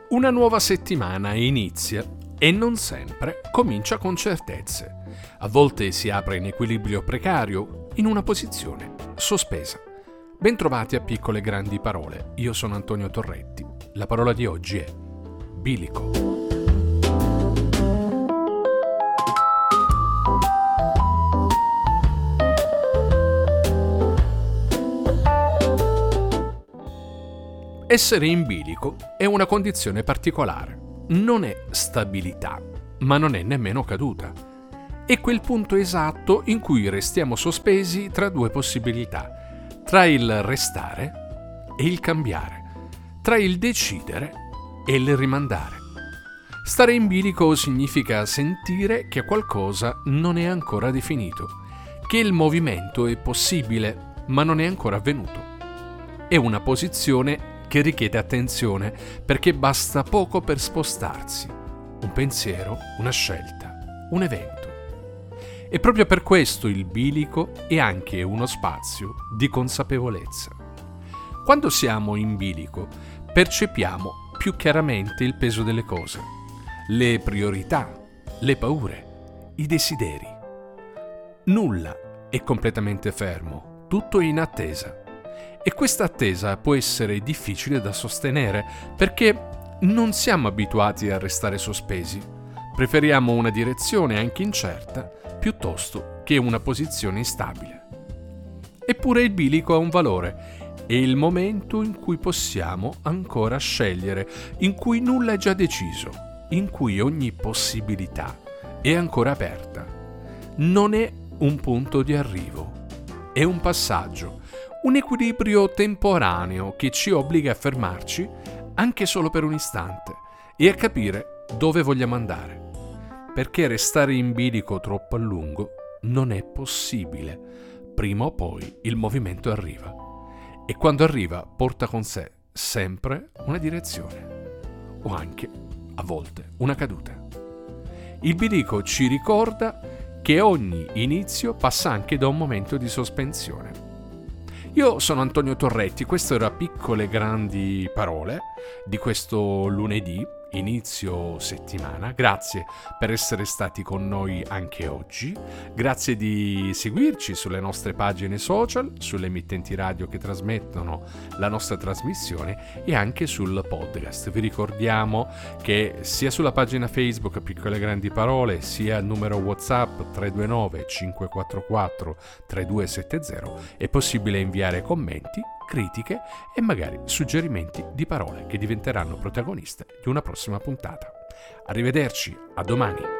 Una nuova settimana inizia e non sempre comincia con certezze. A volte si apre in equilibrio precario, in una posizione sospesa. Bentrovati a Piccole Grandi Parole. Io sono Antonio Torretti. La parola di oggi è bilico. Essere in bilico è una condizione particolare. Non è stabilità, ma non è nemmeno caduta. È quel punto esatto in cui restiamo sospesi tra due possibilità, tra il restare e il cambiare, tra il decidere e il rimandare. Stare in bilico significa sentire che qualcosa non è ancora definito, che il movimento è possibile, ma non è ancora avvenuto. È una posizione che richiede attenzione, perché basta poco per spostarsi. Un pensiero, una scelta, un evento. E proprio per questo il bilico è anche uno spazio di consapevolezza. Quando siamo in bilico, percepiamo più chiaramente il peso delle cose, le priorità, le paure, i desideri. Nulla è completamente fermo, tutto è in attesa. E questa attesa può essere difficile da sostenere perché non siamo abituati a restare sospesi. Preferiamo una direzione anche incerta piuttosto che una posizione instabile. Eppure il bilico ha un valore. È il momento in cui possiamo ancora scegliere, in cui nulla è già deciso, in cui ogni possibilità è ancora aperta. Non è un punto di arrivo, è un passaggio. Un equilibrio temporaneo che ci obbliga a fermarci anche solo per un istante e a capire dove vogliamo andare. Perché restare in bilico troppo a lungo non è possibile. Prima o poi il movimento arriva e quando arriva porta con sé sempre una direzione o anche, a volte, una caduta. Il bilico ci ricorda che ogni inizio passa anche da un momento di sospensione. Io sono Antonio Torretti, questo era Piccole Grandi Parole di questo lunedì, inizio settimana. Grazie per essere stati con noi anche oggi, grazie di seguirci sulle nostre pagine social, sulle emittenti radio che trasmettono la nostra trasmissione e anche sul podcast. Vi ricordiamo che sia sulla pagina Facebook Piccole Grandi Parole, sia il numero WhatsApp 329 544 3270 è possibile inviare commenti, critiche e magari suggerimenti di parole che diventeranno protagoniste di una prossima puntata. Arrivederci, a domani!